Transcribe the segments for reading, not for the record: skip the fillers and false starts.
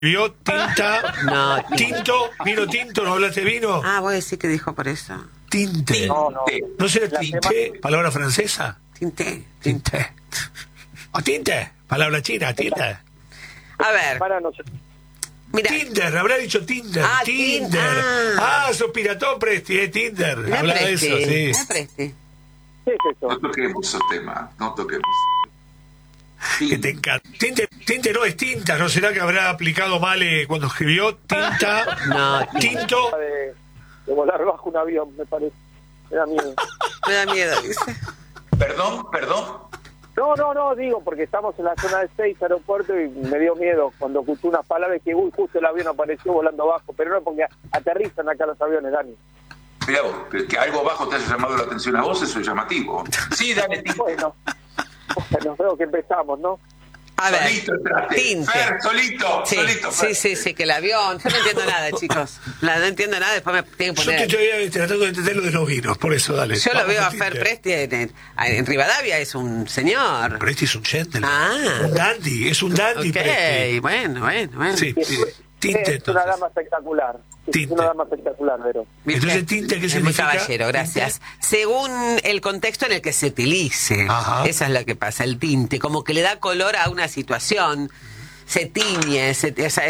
¿Vio? Tinta. No, Tinto. Vino tinto, ¿no hablaste vino? Ah, voy a decir que dijo por eso. Tinte. No. ¿No será tinte? ¿Palabra francesa? Tinté. Tinte. ¿O tinte? Palabra china, tinte. A ver, Para nosotros. mira. Tinder, habrá dicho Tinder. Ah, Tinder. Sos piratón, Presti, Tinder. La Habla de eso, sí. La preste. ¿Qué es eso? No toquemos esos temas, no toquemos. Que te encanta. Tinte no es tinta, ¿no será que habrá aplicado mal cuando escribió tinta? No, Tinto. De volar bajo un avión, me parece. Me da miedo. me da miedo, dice. Perdón. No, digo, porque estamos en la zona de 6, aeropuerto, y me dio miedo cuando escuché unas palabras que, justo el avión apareció volando abajo, pero no porque aterrizan acá los aviones, Dani. Mira vos, que algo bajo te haya llamado la atención a vos, eso es llamativo. Sí, dale, tinte. Bueno, veo que empezamos, ¿no? A ver, Solito entraste. tinte. Fer, solito, Sí, Fer. sí, que el avión. Yo no entiendo nada, chicos. No entiendo nada, después me tienen que Yo te poner. estoy tratando de entender lo de los vinos, por eso, dale. Yo lo Vamos veo con a Fer Tinder. Presti en Rivadavia, es un señor. Presti es un gentleman. Ah. Un dandy, es un dandy, Ok, Presti. bueno. Sí, sí. Tinte, Es una entonces. dama espectacular. Es Tinte. una dama espectacular, Vero. ¿Viste? Entonces, tinte, ¿qué Es significa? muy caballero, gracias. Según el contexto en el que se utilice. Ajá. Eso es lo que pasa, el tinte. Como que le da color a una situación. Se tiñe, es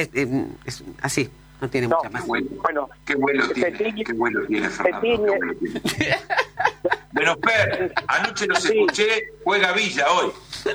así. No tiene No, mucha más. Bueno, Qué vuelo se tiene, tiñe- qué vuelo tiene Fernando. tiñe. Qué vuelo tiene. Pero Fer, anoche los Sí. escuché, juega Villa hoy.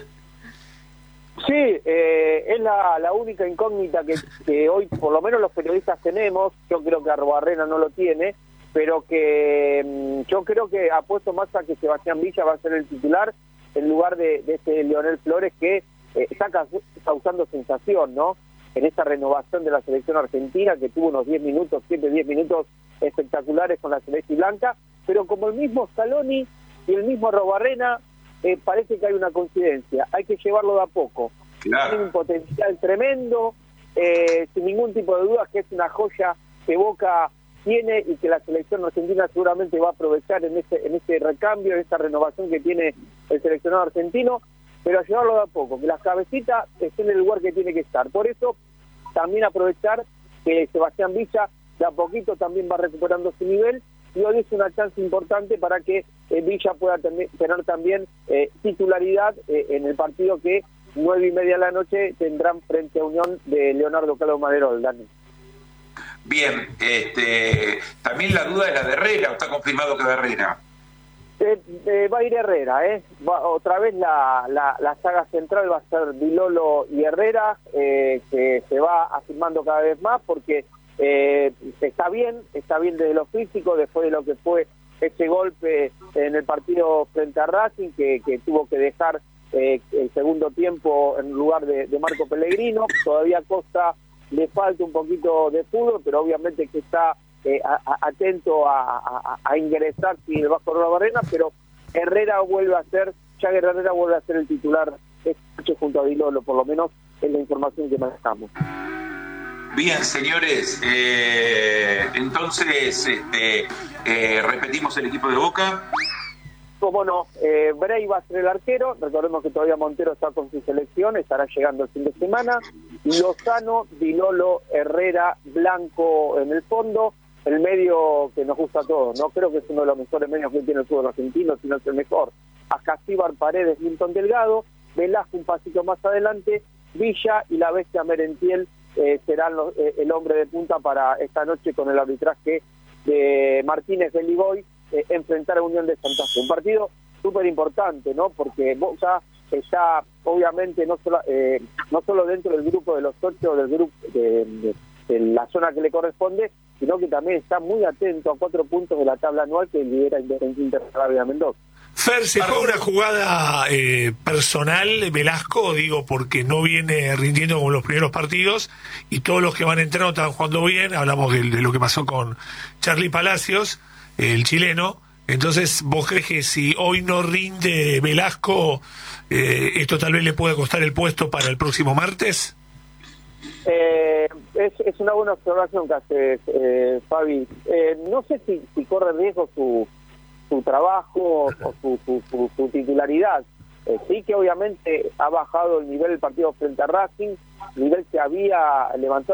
Sí, es la única incógnita que hoy, por lo menos los periodistas tenemos. Yo creo que Arboarrena no lo tiene, pero que yo creo que apuesto más a que Sebastián Villa va a ser el titular en lugar de este Leonel Flores, que está causando sensación, ¿no? En esta renovación de la selección argentina, que tuvo unos 10 minutos espectaculares con la celeste y blanca, pero como el mismo Scaloni y el mismo Arboarrena, parece que hay una coincidencia. Hay que llevarlo de a poco. Claro. Tiene un potencial tremendo, sin ningún tipo de dudas que es una joya que Boca tiene y que la selección argentina seguramente va a aprovechar en este recambio, en esta renovación que tiene el seleccionado argentino, pero a llevarlo de a poco, que la cabecita esté en el lugar que tiene que estar. Por eso también aprovechar que Sebastián Villa de a poquito también va recuperando su nivel, y hoy es una chance importante para que Villa pueda tener también titularidad en el partido que 9:30 de la noche tendrán frente a Unión de Leonardo Calvo Maderol, Dani. Bien, también la duda es la de Herrera, ¿o está confirmado que de Herrera? Va a ir Herrera, otra vez la saga central va a ser Dilolo y Herrera, que se va afirmando cada vez más porque está bien desde lo físico, después de lo que fue ese golpe en el partido frente a Racing, que tuvo que dejar el segundo tiempo en lugar de Marco Pellegrino. Todavía Costa le falta un poquito de fútbol, pero obviamente que está atento a ingresar si el Vasco Arboarrena, pero Herrera vuelve a ser el titular esta noche junto a Dilolo, por lo menos es la información que manejamos. Bien, señores, entonces repetimos el equipo de Boca. Cómo no, Bray va a ser el arquero, recordemos que todavía Montero está con su selección, estará llegando el fin de semana. Lozano, Dilolo, Herrera, Blanco en el fondo, el medio que nos gusta a todos, ¿no? Creo que es uno de los mejores medios que tiene el fútbol argentino, si no es el mejor. Ascasíbar, Paredes, Milton Delgado, Velasco un pasito más adelante, Villa y la bestia Merentiel serán el hombre de punta para esta noche con el arbitraje de Martínez Beligoy, enfrentar a Unión de Santa Fe. Un partido súper importante, ¿no? Porque Boca está obviamente no solo dentro del grupo de los 8 del grupo de la zona que le corresponde, sino que también está muy atento a 4 puntos de la tabla anual que lidera Independiente Interrabia Mendoza. Fer, ¿se fue una jugada personal Velasco? Digo, porque no viene rindiendo como los primeros partidos y todos los que van entrando están jugando bien. Hablamos de lo que pasó con Charly Palacios, el chileno. Entonces, ¿vos crees que si hoy no rinde Velasco, esto tal vez le puede costar el puesto para el próximo martes? Es una buena observación que hace Fabi. No sé si corre riesgo su trabajo o su titularidad. Sí que obviamente ha bajado el nivel del partido frente a Racing, nivel que había levantado